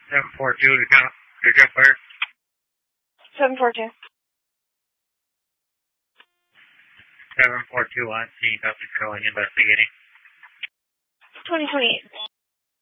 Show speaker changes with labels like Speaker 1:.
Speaker 1: 742 to count. Your jet fire.
Speaker 2: 742.
Speaker 1: 742 on scene, nothing controlling, investigating.
Speaker 2: 2028.